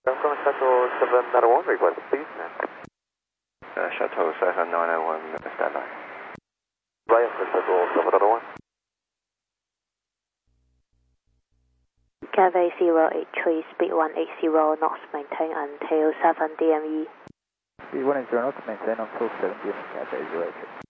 From Shuttle 791 request, please. Shuttle 791, stand by. Ryan for Shuttle 791. Cathay 083, speed 180 knots, maintain until 7 DME. Speed 180 knots, maintain until 7 DME, Cathay 083.